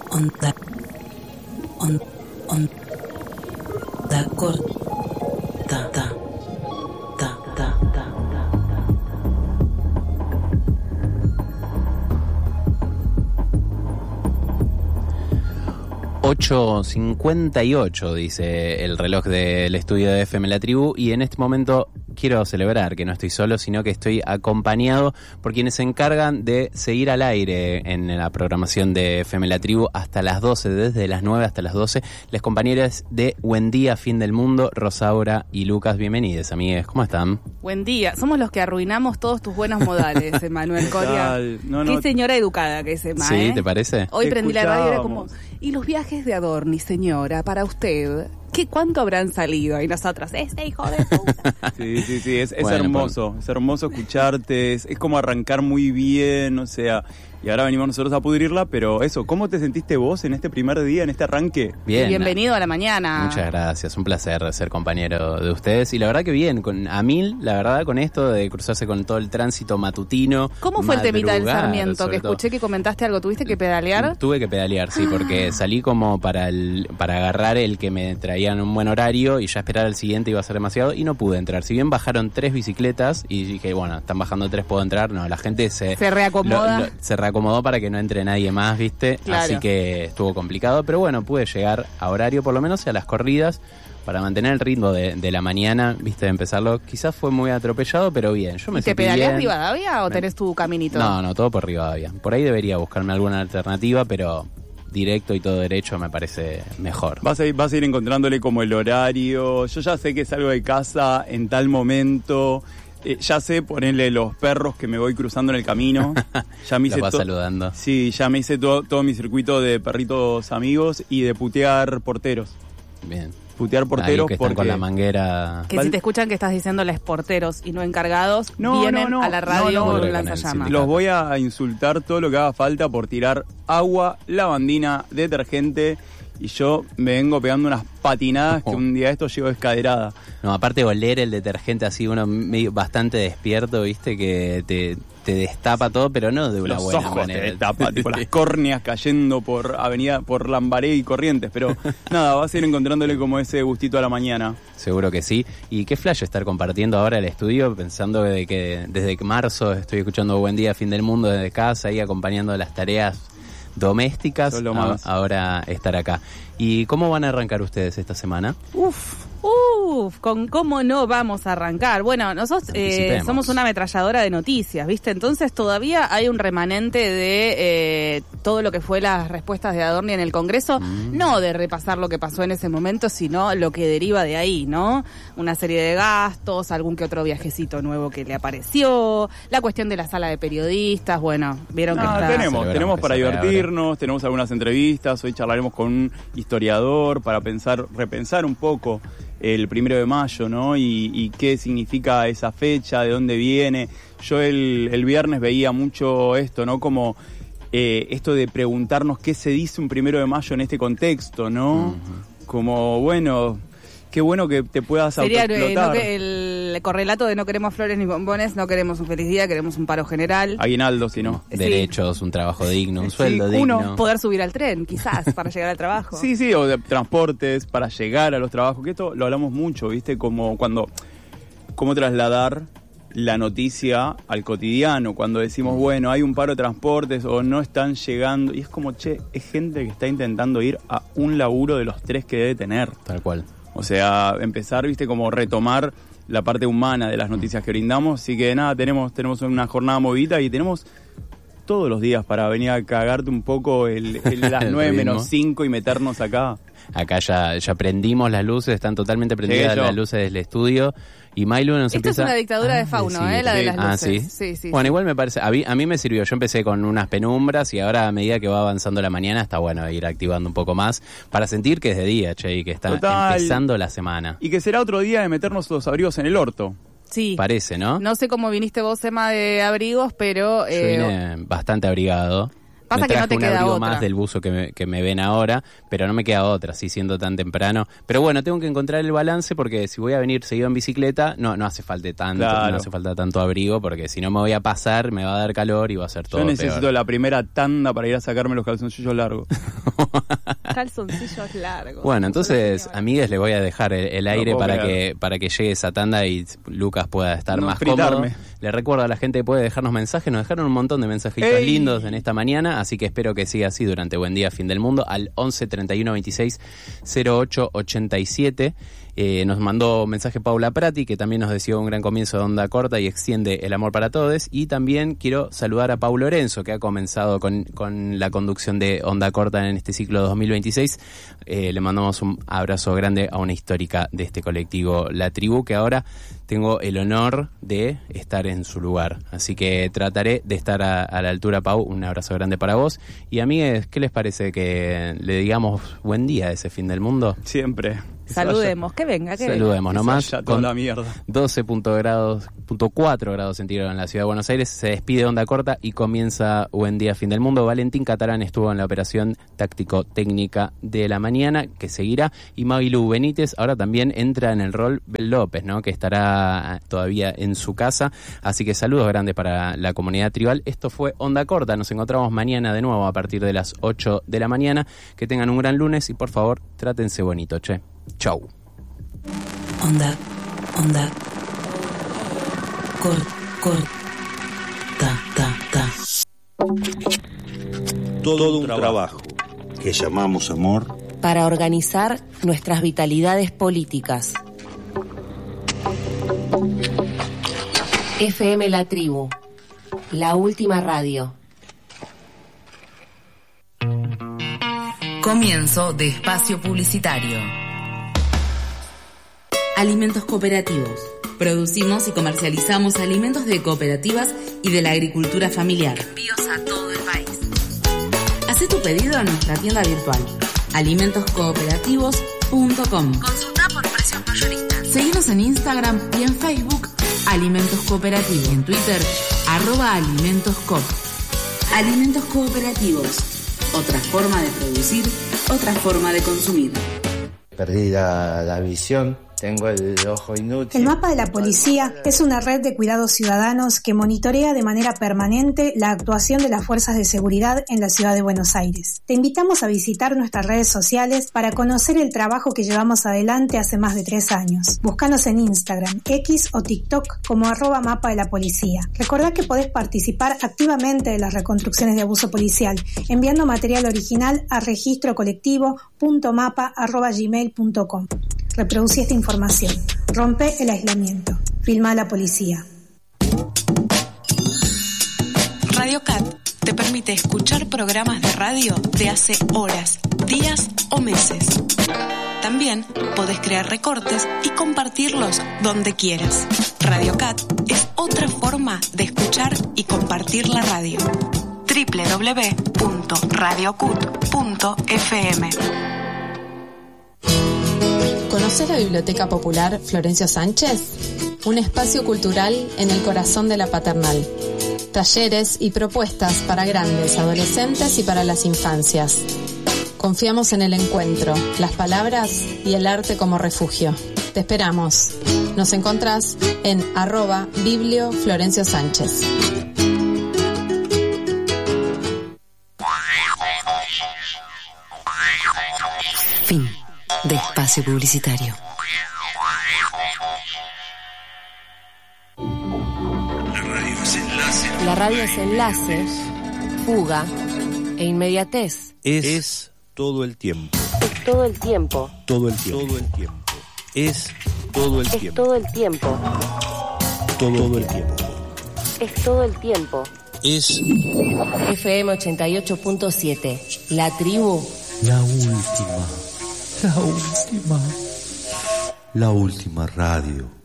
Onda corta. Ta. 8:58 dice el reloj del estudio de FM La Tribu, y en este momento quiero celebrar que no estoy solo, sino que estoy acompañado por quienes se encargan de seguir al aire en la programación de FM La Tribu hasta las 12, desde las 9 hasta las 12, las compañeras de Buen Día, Fin del Mundo, Rosaura y Lucas. Bienvenidos, amigues, ¿cómo están? Buen día, somos los que arruinamos todos tus buenos modales, Emanuel Coria. Qué señora educada que es Emma, ¿Sí? ¿Te parece? Hoy prendí la radio y era como, ¿y los viajes de Adorni, señora, para usted? ¿Cuánto habrán salido? Y nosotros, hijo de puta. Sí, es Bueno, hermoso, es hermoso escucharte, es como arrancar muy bien, o sea, y ahora venimos nosotros a pudrirla, pero eso, ¿cómo te sentiste vos en este primer día, en este arranque? Bien. Bienvenido a la mañana. Muchas gracias, un placer ser compañero de ustedes, y la verdad que bien, a mil, la verdad, con esto de cruzarse con todo el tránsito matutino. ¿Cómo fue el temita del madrugar, Sarmiento? Que escuché que comentaste algo, ¿tuviste que pedalear? Tuve que pedalear, sí, porque salí como para agarrar el que me traía en un buen horario y ya esperar al siguiente iba a ser demasiado y no pude entrar. Si bien bajaron 3 bicicletas y dije, bueno, están bajando 3, puedo entrar. No, la gente se reacomoda. Se reacomodó para que no entre nadie más, ¿viste? Claro. Así que estuvo complicado, pero bueno, pude llegar a horario, por lo menos a las corridas, para mantener el ritmo de la mañana, ¿viste? De empezarlo. Quizás fue muy atropellado, pero bien. Yo me ¿Te sentí pedaleás bien. Rivadavia o tenés tu caminito? No, todo por Rivadavia. Por ahí debería buscarme alguna alternativa, pero directo y todo derecho me parece mejor. Vas a ir encontrándole como el horario. Yo ya sé que salgo de casa en tal momento. Ya sé ponerle los perros que me voy cruzando en el camino. Ya me hice Los vas saludando. Sí, ya me hice todo mi circuito de perritos amigos y de putear porteros. Bien. Putear porteros Ahí que están porque con la manguera. Que si te escuchan que estás diciéndoles porteros y no encargados, vienen a la radio con un lanzallamas. Los voy a insultar todo lo que haga falta por tirar agua, lavandina, detergente, y yo me vengo pegando unas patinadas que un día de esto llego descaderada. No, aparte oler el detergente así, uno medio bastante despierto, viste, que te destapa todo, pero no de una Los buena ojos manera. te destapa, tipo las córneas cayendo por avenida, por Lambaré y Corrientes, pero nada, vas a ir encontrándole como ese gustito a la mañana. Seguro que sí. Y qué flash estar compartiendo ahora el estudio, pensando de que desde marzo estoy escuchando Buen Día, Fin del Mundo desde casa, ahí acompañando las tareas domésticas, ahora estar acá. ¿Y cómo van a arrancar ustedes esta semana? Con cómo no vamos a arrancar. Bueno, nosotros somos una ametralladora de noticias, ¿viste? Entonces todavía hay un remanente de todo lo que fue las respuestas de Adorni en el Congreso, no de repasar lo que pasó en ese momento, sino lo que deriva de ahí, ¿no? Una serie de gastos, algún que otro viajecito nuevo que le apareció, la cuestión de la sala de periodistas, bueno, vieron que está... Tenemos para divertirnos, tenemos algunas entrevistas, hoy charlaremos con un historiador para repensar un poco el 1 de mayo, ¿no? Y qué significa esa fecha, de dónde viene. Yo el viernes veía mucho esto, ¿no? Como esto de preguntarnos qué se dice un 1 de mayo en este contexto, ¿no? Uh-huh. Como, bueno, qué bueno que te puedas autoexplotar. Sería el correlato de no queremos flores ni bombones, no queremos un feliz día, queremos un paro general. Aguinaldo, si no. Derechos, un trabajo digno, un sueldo digno. Poder subir al tren, quizás, para llegar al trabajo. Sí, o de transportes, para llegar a los trabajos, que esto lo hablamos mucho, ¿viste? Como cómo trasladar la noticia al cotidiano, cuando decimos, bueno, hay un paro de transportes o no están llegando, y es como, es gente que está intentando ir a un laburo de los 3 que debe tener. Tal cual. O sea, empezar, viste, como retomar la parte humana de las noticias que brindamos. Así que nada, tenemos una jornada movida y tenemos todos los días para venir a cagarte un poco las 9 menos 5 y meternos acá. Acá ya prendimos las luces, están totalmente prendidas las luces del estudio. Y Mailu nos Esto empieza... es una dictadura de Fauno, la de las luces. ¿Sí? Bueno, igual me parece... A mí me sirvió. Yo empecé con unas penumbras y ahora a medida que va avanzando la mañana está bueno ir activando un poco más para sentir que es de día, y que está empezando la semana. Y que será otro día de meternos los abrigos en el orto. Sí. Parece, ¿no? No sé cómo viniste vos, Emma, de abrigos, pero... Yo vine bastante abrigado. Pasa que no te queda un abrigo otra. más del buzo que me ven ahora, pero no me queda otra, así siendo tan temprano. Pero bueno, tengo que encontrar el balance porque si voy a venir seguido en bicicleta, no hace falta tanto, claro. No hace falta tanto abrigo, porque si no me voy a pasar, me va a dar calor y va a ser todo Yo necesito peor. la primera tanda para ir a sacarme los calzoncillos largos. Calzoncillos largos. Bueno, entonces, amigues, le voy a dejar el aire para que llegue esa tanda y Lucas pueda estar más cómodo. Le recuerdo a la gente que puede dejarnos mensajes. Nos dejaron un montón de mensajitos lindos en esta mañana, así que espero que siga así durante Buen Día, Fin del Mundo, al 11 31 26 08 87. Nos mandó mensaje Paula Prati, que también nos deseó un gran comienzo de Onda Corta y extiende el amor para todos. Y también quiero saludar a Pau Lorenzo, que ha comenzado con la conducción de Onda Corta en este ciclo 2026. Le mandamos un abrazo grande a una histórica de este colectivo, La Tribu, que ahora tengo el honor de estar en su lugar. Así que trataré de estar a la altura, Pau. Un abrazo grande para vos. Y amigues, ¿qué les parece que le digamos buen día a ese fin del mundo? Siempre. Saludemos, que venga, Saludemos nomás. Con la mierda. 12.4 grados centígrados en la ciudad de Buenos Aires. Se despide Onda Corta y comienza Buen Día, Fin del Mundo. Valentín Catarán estuvo en la operación táctico-técnica de la mañana, que seguirá. Y Mavilu Benítez ahora también entra en el rol Bel López, ¿no? Que estará todavía en su casa. Así que saludos grandes para la comunidad tribal. Esto fue Onda Corta. Nos encontramos mañana de nuevo a partir de las 8 de la mañana. Que tengan un gran lunes y por favor, trátense bonito, che. Chau. Onda ta. Todo un trabajo que llamamos amor para organizar nuestras vitalidades políticas. FM La Tribu, la última radio. Comienzo de espacio publicitario. Alimentos cooperativos. Producimos y comercializamos alimentos de cooperativas y de la agricultura familiar. Envíos a todo el país. Haz tu pedido en nuestra tienda virtual, alimentoscooperativos.com. Consulta por precios mayoristas. Seguinos en Instagram y en Facebook, Alimentos Cooperativos. Y en Twitter, @alimentoscoop. Alimentos cooperativos. Otra forma de producir, otra forma de consumir. Perdí la visión. Tengo el ojo inútil. El Mapa de la Policía es una red de cuidados ciudadanos que monitorea de manera permanente la actuación de las fuerzas de seguridad en la ciudad de Buenos Aires. Te invitamos a visitar nuestras redes sociales para conocer el trabajo que llevamos adelante hace más de 3 años. Búscanos en Instagram, X o TikTok como @Mapa de la Policía. Recordá que podés participar activamente de las reconstrucciones de abuso policial enviando material original a registrocolectivo.mapa@gmail.com. Reproducí esta información. Rompe el aislamiento. Filma a la policía. Radio Cat te permite escuchar programas de radio de hace horas, días o meses. También podés crear recortes y compartirlos donde quieras. Radio Cat es otra forma de escuchar y compartir la radio. www.radiocut.fm. ¿Conoces la Biblioteca Popular Florencio Sánchez? Un espacio cultural en el corazón de la Paternal. Talleres y propuestas para grandes, adolescentes y para las infancias. Confiamos en el encuentro, las palabras y el arte como refugio. Te esperamos. Nos encontrás en @Biblio Florencio Sánchez. Fin de espacio publicitario. La radio es enlace, fuga e inmediatez. Es todo el tiempo. Es todo el tiempo. Todo el tiempo. Todo el tiempo. Es todo el tiempo. Es todo el tiempo. Todo el tiempo. Es todo el tiempo. Es FM 88.7. La Tribu. la última. La última radio.